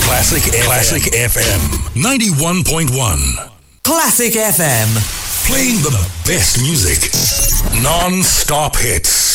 Classic FM 91.1. Classic FM. Playing the best music. Non-stop hits.